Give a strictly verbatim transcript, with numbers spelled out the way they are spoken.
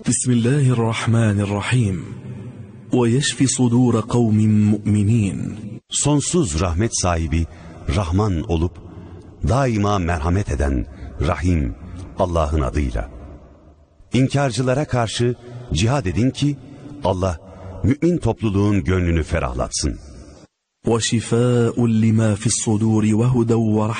بسم الله الرحمن الرحيم ويشفي صدور قوم مؤمنين. Sonsuz rahmet sahibi, Rahman olup daima merhamet eden Rahim Allah'ın adıyla. İnkarcılara karşı cihad edin ki Allah mümin topluluğun gönlünü ferahlatsın. وَشِفَاءٌ لِمَا فِي الصُّدُورِ وَهُدًى